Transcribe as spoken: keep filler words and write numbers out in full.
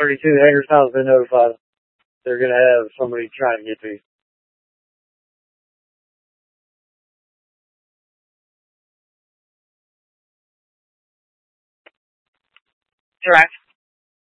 thirty-two, Hagerstown's been notified. They're going to have somebody trying to get me. Direct.